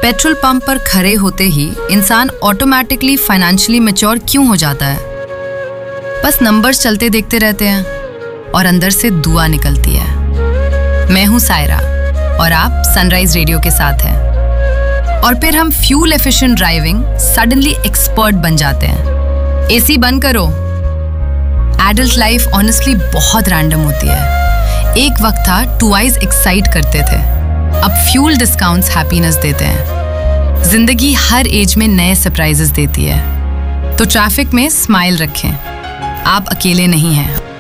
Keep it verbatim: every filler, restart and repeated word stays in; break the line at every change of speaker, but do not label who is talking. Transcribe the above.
Petrol pump पर खड़े होते ही इंसान ऑटोमेटिकली फाइनेंशियली मैच्योर क्यों हो जाता है? बस नंबर्स चलते देखते रहते हैं और अंदर से दुआ निकलती है। मैं हूं सायरा और आप सनराइज रेडियो के साथ हैं। और फिर हम fuel efficient driving suddenly expert बन जाते हैं। एसी बंद करो। एडल्ट लाइफ ऑनेस्टली बहुत रैंडम होती है। एक वक्त था टू आइज एक्साइट करते थे, अब फ्यूल डिस्काउंट्स हैप्पीनेस देते हैं। जिंदगी हर एज में नए सरप्राइजेस देती है, तो ट्रैफिक में स्माइल रखें, आप अकेले नहीं हैं।